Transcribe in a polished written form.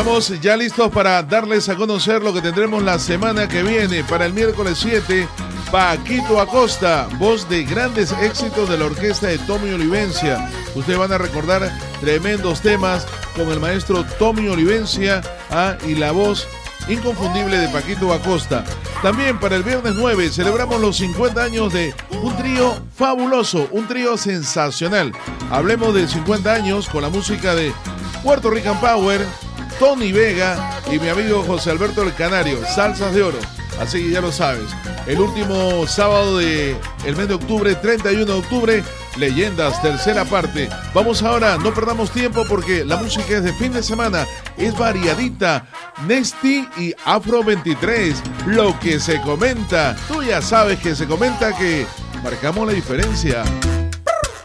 Estamos ya listos para darles a conocer lo que tendremos la semana que viene. Para el miércoles 7, Paquito Acosta, voz de grandes éxitos de la orquesta de Tommy Olivencia. Ustedes van a recordar tremendos temas con el maestro Tommy Olivencia y la voz inconfundible de Paquito Acosta. También para el viernes 9 celebramos los 50 años de un trío fabuloso, un trío sensacional. Hablemos de 50 años con la música de Puerto Rican Power, Tony Vega y mi amigo José Alberto el Canario, Salsas de Oro. Así que ya lo sabes, el último sábado del mes de octubre, 31 de octubre, Leyendas, tercera parte. Vamos ahora, no perdamos tiempo porque la música es de fin de semana, es variadita. Nesty y Afro 23, lo que se comenta. Tú ya sabes que se comenta que marcamos la diferencia.